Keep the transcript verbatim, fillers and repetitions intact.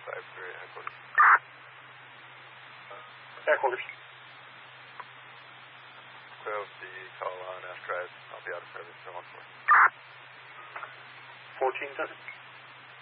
five three, headquarters. Headquarters. twelve D, call on F Drive. I'll be out of service in one four. fourteen, does it?